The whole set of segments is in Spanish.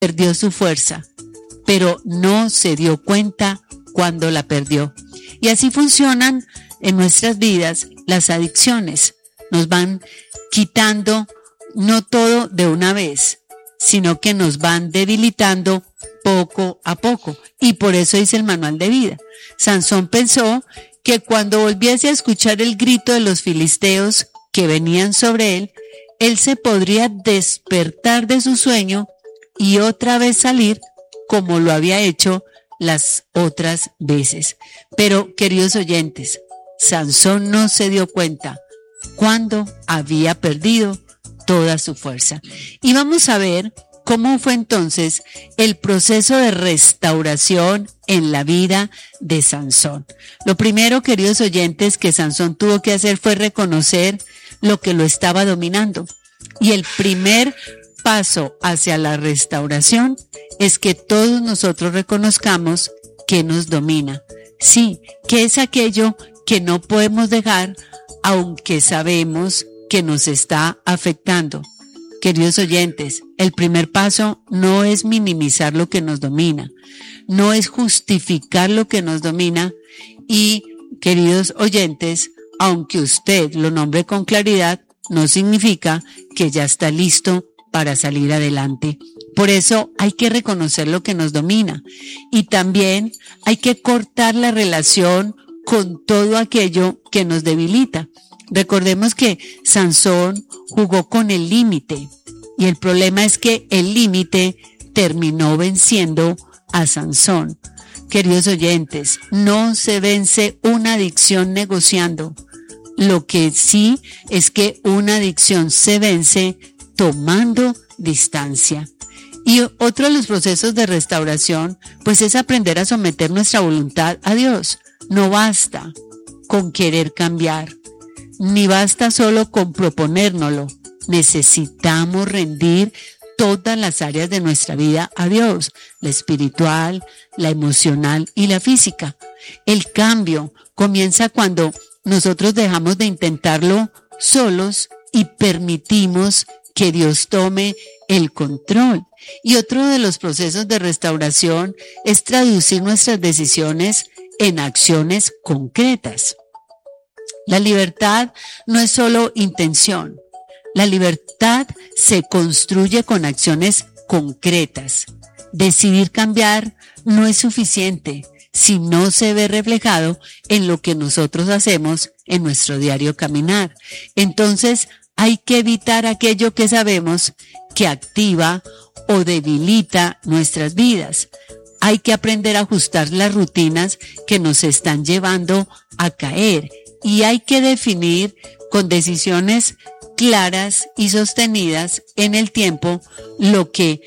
perdió su fuerza, pero no se dio cuenta cuando la perdió. Y así funcionan en nuestras vidas las adicciones. Nos van quitando no todo de una vez, sino que nos van debilitando poco a poco. Y por eso dice el manual de vida. Sansón pensó que cuando volviese a escuchar el grito de los filisteos que venían sobre él, él se podría despertar de su sueño y otra vez salir como lo había hecho las otras veces. Pero, queridos oyentes, Sansón no se dio cuenta cuando había perdido toda su fuerza. Y vamos a ver cómo fue entonces el proceso de restauración en la vida de Sansón. Lo primero, queridos oyentes, que Sansón tuvo que hacer fue reconocer lo que lo estaba dominando. Y el primer paso hacia la restauración es que todos nosotros reconozcamos que nos domina. Sí, que es aquello que no podemos dejar, aunque sabemos que nos está afectando. Queridos oyentes, el primer paso no es minimizar lo que nos domina, no es justificar lo que nos domina y, queridos oyentes, aunque usted lo nombre con claridad, no significa que ya está listo para salir adelante. Por eso hay que reconocer lo que nos domina y también hay que cortar la relación con todo aquello que nos debilita. Recordemos que Sansón jugó con el límite y el problema es que el límite terminó venciendo a Sansón. Queridos oyentes, no se vence una adicción negociando. Lo que sí es que una adicción se vence tomando distancia. Y otro de los procesos de restauración, pues es aprender a someter nuestra voluntad a Dios. No basta con querer cambiar, ni basta solo con proponérnoslo. Necesitamos rendir todas las áreas de nuestra vida a Dios, la espiritual, la emocional y la física. El cambio comienza cuando nosotros dejamos de intentarlo solos y permitimos que Dios tome el control. Y otro de los procesos de restauración es traducir nuestras decisiones en acciones concretas. La libertad no es solo intención. La libertad se construye con acciones concretas. Decidir cambiar no es suficiente si no se ve reflejado en lo que nosotros hacemos en nuestro diario caminar. Entonces, hay que evitar aquello que sabemos que activa o debilita nuestras vidas. Hay que aprender a ajustar las rutinas que nos están llevando a caer y hay que definir con decisiones claras y sostenidas en el tiempo lo que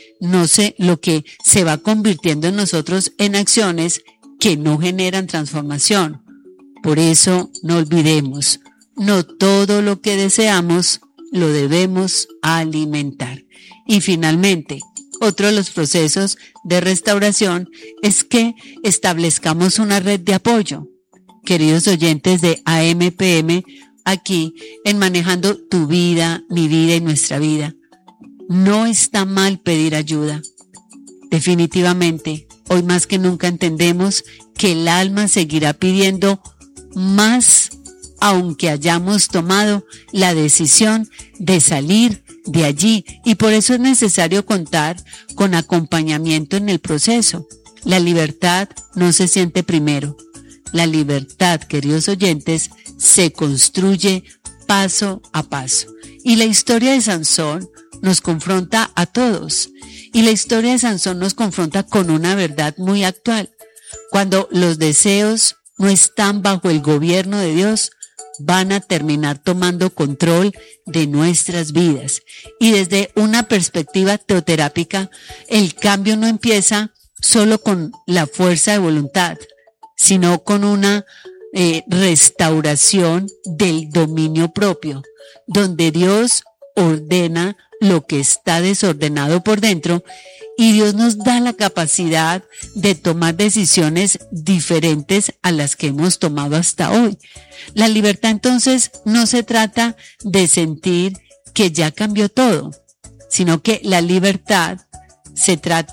se va convirtiendo en nosotros en acciones que no generan transformación. Por eso no olvidemos, no todo lo que deseamos lo debemos alimentar. Y finalmente, otro de los procesos de restauración es que establezcamos una red de apoyo. Queridos oyentes de AMPM, aquí en Manejando tu vida, mi vida y nuestra vida, no está mal pedir ayuda. Definitivamente, hoy más que nunca entendemos que el alma seguirá pidiendo más, aunque hayamos tomado la decisión de salir de allí, y por eso es necesario contar con acompañamiento en el proceso. La libertad no se siente primero. La libertad, queridos oyentes, se construye paso a paso. Y la historia de Sansón nos confronta a todos. Y la historia de Sansón nos confronta con una verdad muy actual. Cuando los deseos no están bajo el gobierno de Dios, van a terminar tomando control de nuestras vidas. Y desde una perspectiva teoterápica, el cambio no empieza solo con la fuerza de voluntad, sino con una restauración del dominio propio, donde Dios ordena lo que está desordenado por dentro y Dios nos da la capacidad de tomar decisiones diferentes a las que hemos tomado hasta hoy. La libertad entonces no se trata de sentir que ya cambió todo, sino que la libertad Se trata